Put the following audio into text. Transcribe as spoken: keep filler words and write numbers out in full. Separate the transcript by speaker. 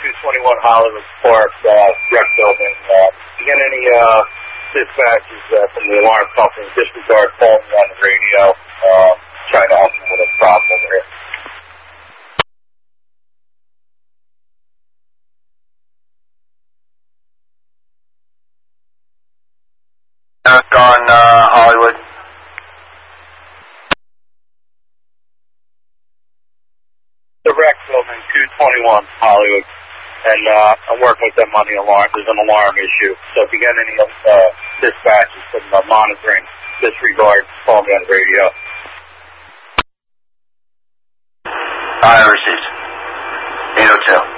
Speaker 1: two twenty-one Hollywood Park, uh, rec building. Uh, again, any uh, dispatches uh, from the alarm company, disregard calling me on the radio, uh, trying to help me with a problem over here.
Speaker 2: On uh, Hollywood.
Speaker 1: The rec building, two twenty-one Hollywood, and uh, I'm working with them on the alarm. There's an alarm issue, so if you get any uh, dispatches from uh, monitoring, disregard, call me on the radio.
Speaker 2: I received. eight oh two.